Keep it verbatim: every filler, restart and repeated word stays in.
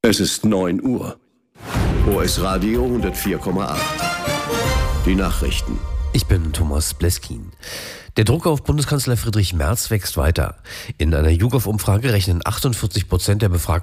Es ist neun Uhr. O S Radio hundertvier Komma acht. Die Nachrichten. Ich bin Thomas Bleskin. Der Druck auf Bundeskanzler Friedrich Merz wächst weiter. In einer YouGov-Umfrage rechnen achtundvierzig Prozent der Befragten